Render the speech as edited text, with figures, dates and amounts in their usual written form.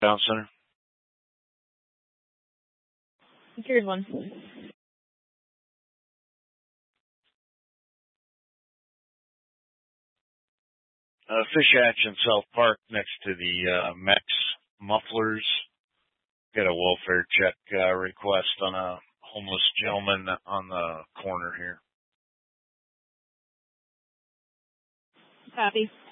Town Center. Here's one. Fish Hatch in South Park next to the Mex Mufflers. Got a welfare check request on a homeless gentleman on the corner here. Copy.